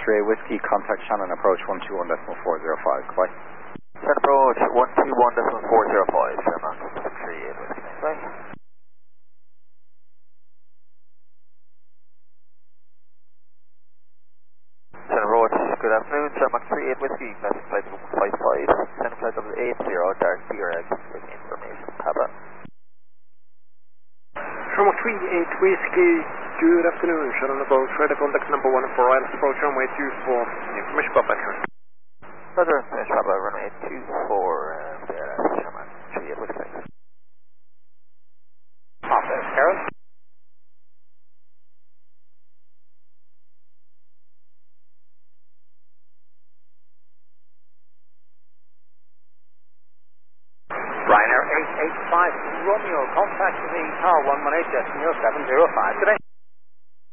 38 Whiskey, contact Shannon, approach 121.405, goodbye. Shannon approach 121.405, Sherman, 38 Whiskey, bye. Shannon approach, good afternoon, Sherman 38 Whiskey, message flight 155, Shannon flight 80, Dark TRX, with information, Papa. Sherman 38 Whiskey, good afternoon, Shannon approach, radar contact number 1 for Isles approach runway 24, information Papa. Roger, information Papa, runway 24, and Sherman 38 Whiskey. Papa, Carol? Ryanair 885 Romeo, contact the Tower 118 Destination 705 today.